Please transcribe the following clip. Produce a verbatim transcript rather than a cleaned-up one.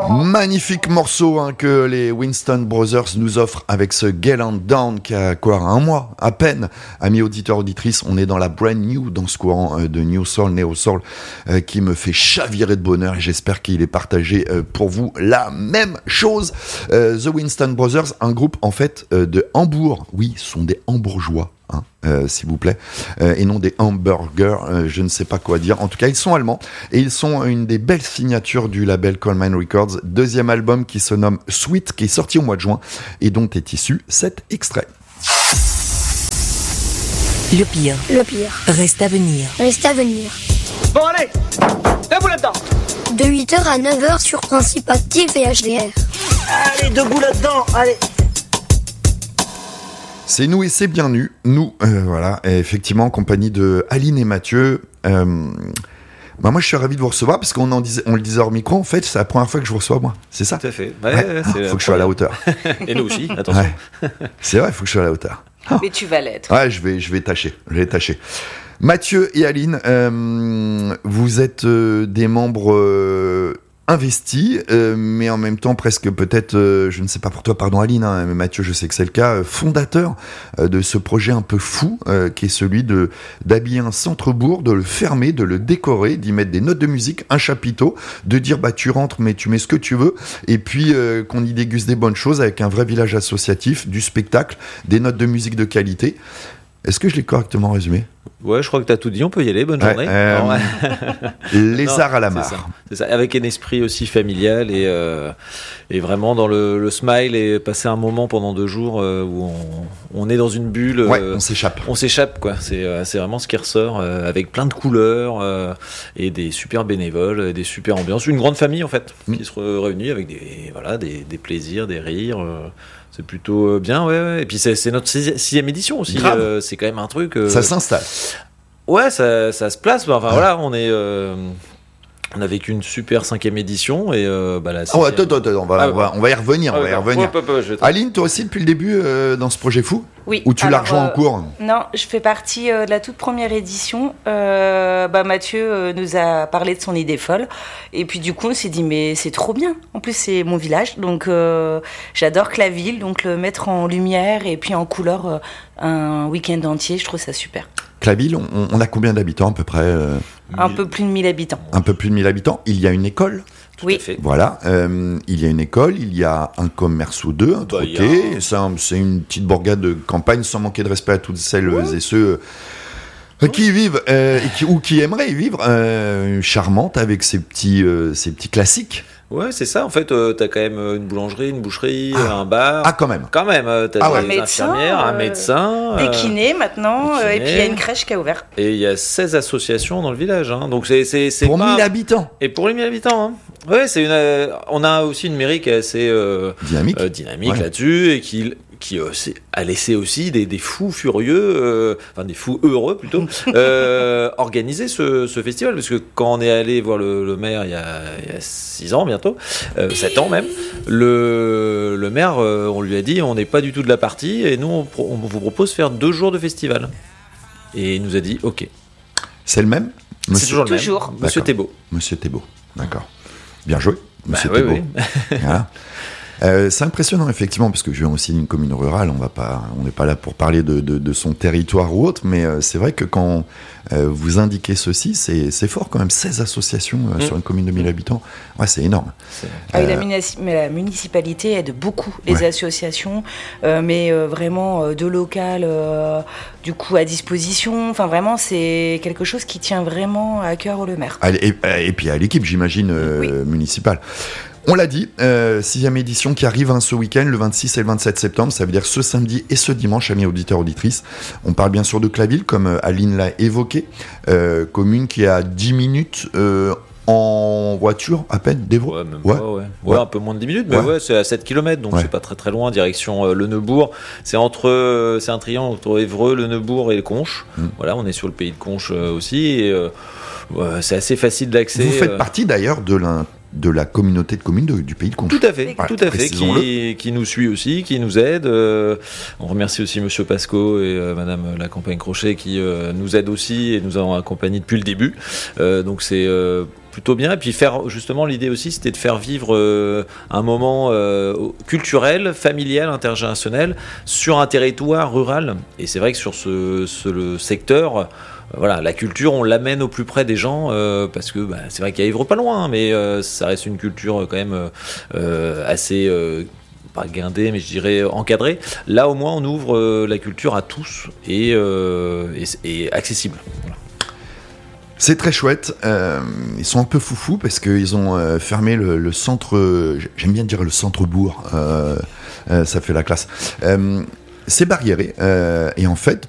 Magnifique morceau hein, que les Winston Brothers nous offrent avec ce Get On Down qui a quoi, un mois à peine. Amis auditeurs, auditrices, on est dans la brand new, dans ce courant euh, de New Soul, Neo Soul, euh, qui me fait chavirer de bonheur et j'espère qu'il est partagé euh, pour vous la même chose. Euh, The Winston Brothers, un groupe en fait euh, de Hambourg. Oui, ce sont des Hambourgeois. Hein, euh, s'il vous plaît, euh, et non des hamburgers, euh, je ne sais pas quoi dire. En tout cas, ils sont allemands et ils sont une des belles signatures du label Coleman Records. Deuxième album qui se nomme Sweet, qui est sorti au mois de juin et dont est issu cet extrait. Le pire. Le pire. Reste à venir. Reste à venir. Bon allez, debout là-dedans. De huit heures à neuf heures sur Principe Actif et H D R. Allez, debout là-dedans, allez. C'est nous et c'est bien nu. Nous, euh, voilà, et effectivement, en compagnie de Aline et Mathieu. Euh, bah moi, je suis ravi de vous recevoir parce qu'on en disait, on le disait hors micro. En fait, c'est la première fois que je vous reçois, moi. C'est ça. Tout à fait. Ouais, ouais. Ouais, Ah, faut que je sois à la hauteur. Et nous aussi, attention. Ouais. C'est vrai, il faut que je sois à la hauteur. Mais tu vas l'être. Ouais, je vais, je vais tâcher. Je vais tâcher. Mathieu et Aline, euh, vous êtes euh, des membres euh, investis, euh, mais en même temps presque peut-être, euh, je ne sais pas pour toi, pardon Aline, hein, mais Mathieu, je sais que c'est le cas, euh, fondateur euh, de ce projet un peu fou, euh, qui est celui de d'habiller un centre-bourg, de le fermer, de le décorer, d'y mettre des notes de musique, un chapiteau, de dire bah tu rentres mais tu mets ce que tu veux, et puis euh, qu'on y déguste des bonnes choses avec un vrai village associatif, du spectacle, des notes de musique de qualité. Est-ce que je l'ai correctement résumé ? Ouais, je crois que tu as tout dit, on peut y aller, bonne ouais, journée. Euh, non, ouais. Les non, arts à la c'est mare. Ça, c'est ça, avec un esprit aussi familial et, euh, et vraiment dans le, le smile et passer un moment pendant deux jours euh, où on, on est dans une bulle. Ouais, euh, on s'échappe. On s'échappe, quoi. C'est, euh, c'est vraiment ce qui ressort euh, avec plein de couleurs euh, et des super bénévoles, des super ambiances. Une grande famille, en fait, mmh. qui se réunit avec des, voilà, des, des plaisirs, des rires. Euh, C'est plutôt bien, ouais, ouais. Et puis c'est, c'est notre sixième édition aussi. Euh, c'est quand même un truc. Euh... Ça s'installe. Ouais, ça, ça se place. Enfin, ouais. Voilà, on est. Euh... On a vécu une super cinquième édition et euh, bah, la oh, attends, attends, on va, ah, on, va, on va y revenir. Ah, on va y revenir. Ouais, ouais, ouais, Aline, toi aussi depuis le début euh, dans ce projet fou ? Oui. Ou tu alors, l'as rejoint euh, en cours ? Non, je fais partie euh, de la toute première édition. Euh, bah, Mathieu euh, nous a parlé de son idée folle. Et puis du coup, on s'est dit, mais c'est trop bien. En plus, c'est mon village. Donc, euh, j'adore Claville. Donc, le mettre en lumière et puis en couleur euh, un week-end entier, je trouve ça super. Claville, on, on a combien d'habitants à peu près euh, Un peu plus de mille habitants. Un peu plus de mille habitants. Il y a une école ? Tout oui. à fait. Voilà, euh, il y a une école, il y a un commerce ou deux, un bah, trotté. Un... C'est, un, c'est une petite bourgade de campagne sans manquer de respect à toutes celles ouais. et ceux euh, qui y vivent euh, et qui, ou qui aimeraient y vivre. Euh, charmante avec ses petits, euh, ses petits classiques. Ouais, c'est ça. En fait, euh, t'as quand même une boulangerie, une boucherie, ah. un bar. Ah, quand même. Quand même. Euh, t'as ah, des ouais. un médecin, infirmières, euh, un médecin. Des kinés maintenant. Des kinés. Euh, et puis il y a une crèche qui a ouvert. Et il y a seize associations dans le village. Hein. Donc c'est, c'est, c'est pour pas... mille habitants. Et pour les mille habitants. Hein. Ouais, c'est une. Euh, on a aussi une mairie qui est assez euh, dynamique, euh, dynamique ouais. là-dessus et qui. qui euh, a laissé aussi des, des fous furieux, euh, enfin des fous heureux plutôt, euh, organiser ce, ce festival. Parce que quand on est allé voir le, le maire il y a six ans bientôt, euh, sept ans même, le, le maire, euh, on lui a dit on n'est pas du tout de la partie et nous on, on vous propose de faire deux jours de festival. Et il nous a dit ok. C'est le même ? Monsieur, C'est toujours le toujours. même. Monsieur Thébault. Monsieur Thébault, d'accord. Bien joué, Monsieur bah, Thébault. Oui, oui. Voilà. Euh, c'est impressionnant effectivement parce que je viens aussi d'une commune rurale. On va pas, on n'est pas là pour parler de, de, de son territoire ou autre, mais euh, c'est vrai que quand euh, vous indiquez ceci, c'est, c'est fort quand même. seize associations euh, mmh. sur une commune de mille habitants, ouais, c'est énorme. C'est... Ah, euh... la, munici- la municipalité aide beaucoup les ouais. associations, euh, mais euh, vraiment euh, de local, euh, du coup à disposition. Enfin vraiment, c'est quelque chose qui tient vraiment à cœur le maire. Et, et, et puis à l'équipe, j'imagine euh, oui. municipale. On l'a dit, euh, sixième édition qui arrive hein, ce week-end, le vingt-six et le vingt-sept septembre, ça veut dire ce samedi et ce dimanche, amis auditeurs, auditrices. On parle bien sûr de Claville, comme euh, Aline l'a évoqué, euh, commune qui est à dix minutes euh, en voiture, à peine, d'Évreux. Ouais, même ouais. Pas, ouais. Ouais, ouais, un peu moins de dix minutes, mais ouais, ouais c'est à sept kilomètres, donc ouais. c'est pas très très loin, direction euh, Le Neubourg. C'est entre, euh, c'est un triangle entre Évreux, Le Neubourg et le Conches. Mm. Voilà, on est sur le pays de Conches euh, aussi, et euh, ouais, c'est assez facile d'accès. Vous faites euh... partie d'ailleurs de l'un... de la communauté de communes de, du pays de Conches. Tout à fait, ouais, tout à fait, qui, qui nous suit aussi, qui nous aide. Euh, on remercie aussi Monsieur Pasco et euh, Madame la Campagne Crochet qui euh, nous aident aussi et nous ont accompagnés depuis le début. Euh, donc c'est euh, plutôt bien. Et puis faire, justement, l'idée aussi, c'était de faire vivre euh, un moment euh, culturel, familial, intergénérationnel sur un territoire rural. Et c'est vrai que sur ce, ce le secteur, euh, voilà, la culture, on l'amène au plus près des gens euh, parce que bah, c'est vrai qu'il y a Évron pas loin, mais euh, ça reste une culture euh, quand même euh, assez... Euh, pas guindé, mais je dirais encadré. Là, au moins, on ouvre euh, la culture à tous et, euh, et, et accessible. Voilà. C'est très chouette. Euh, ils sont un peu foufous parce qu'ils ont euh, fermé le, le centre. J'aime bien dire le centre-bourg. Euh, euh, ça fait la classe. Euh, c'est barriéré euh, et en fait,